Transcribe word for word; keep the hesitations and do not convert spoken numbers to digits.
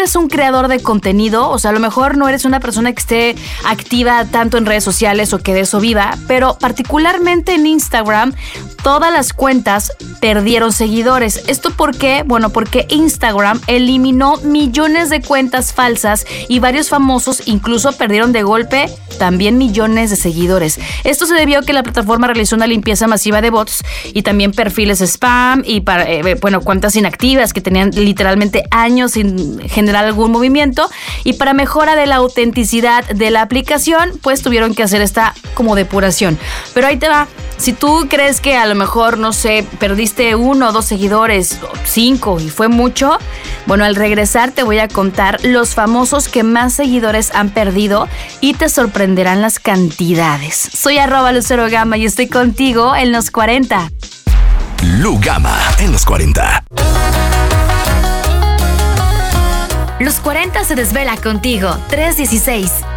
eres un creador de contenido, o sea, a lo mejor no eres una persona que esté activa tanto en redes sociales o que de eso viva, pero particularmente en Instagram, todas las cuentas perdieron seguidores. ¿Esto por qué? Bueno, porque Instagram eliminó millones de cuentas falsas y varios famosos incluso perdieron de golpe también millones de seguidores. Esto se debió a que la plataforma realizó una limpieza masiva de bots y también perfiles spam y para, eh, bueno, cuentas inactivas que tenían literalmente años sin generar algún movimiento, y para mejora de la autenticidad de la aplicación, pues tuvieron que hacer esta como depuración. Pero ahí te va. Si tú crees que a lo mejor, no sé, perdiste uno o dos seguidores, cinco y fue mucho, bueno, al regresar te voy a contar los famosos que más seguidores han perdido y te sorprenderán las cantidades. Soy arroba Lucero Gama y estoy contigo en los cuarenta. Lu Gama en los cuarenta. Los cuarenta se desvela contigo. tres dieciséis.